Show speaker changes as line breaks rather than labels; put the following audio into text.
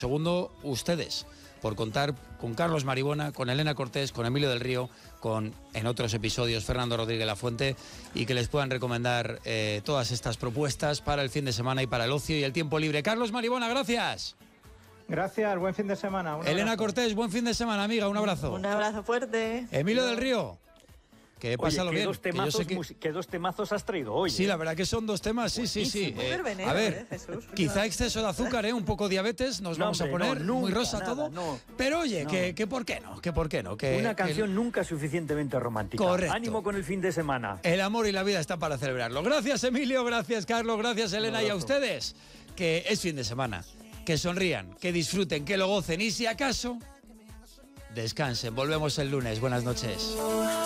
Segundo, ustedes, por contar con Carlos Maribona, con Elena Cortés, con Emilio del Río, con, en otros episodios, Fernando Rodríguez Lafuente, y que les puedan recomendar todas estas propuestas para el fin de semana y para el ocio y el tiempo libre. Carlos Maribona, gracias.
Gracias, buen fin de semana.
Elena Cortés, buen fin de semana, amiga, un abrazo.
Un abrazo fuerte.
Emilio del Río. Que pásalo bien.
¿Qué dos temazos has traído hoy?
Sí, la verdad que son dos temas, sí. A ver,
Jesús,
quizá exceso de azúcar, un poco diabetes, nos vamos a poner
nunca,
muy rosa
nada,
todo.
no.
Pero oye, que por qué no, que por qué no.
Una canción nunca suficientemente romántica.
Correcto.
Ánimo con el fin de semana.
El amor y la vida están para celebrarlo. Gracias, Emilio, gracias, Carlos, gracias, Elena, y a ustedes, que es fin de semana. Que sonrían, que disfruten, que lo gocen y si acaso, descansen. Volvemos el lunes. Buenas noches.